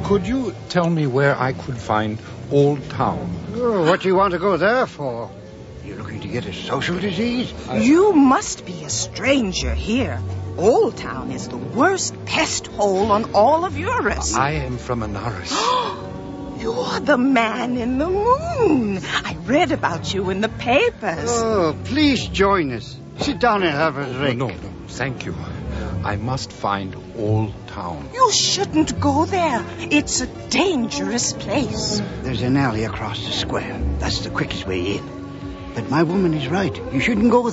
Could you tell me where I could find Old Town? Oh, what do you want to go there for? You looking to get a social disease? You must be a stranger here. Old Town is the worst pest hole on all of Eurus. I am from Anaris. You're the man in the moon. I read about you in the papers. Oh, please join us. Sit down and have a drink. No, thank you. I must find Old Town. You shouldn't go there. It's a dangerous place. There's an alley across the square. That's the quickest way in. But my woman is right. You shouldn't go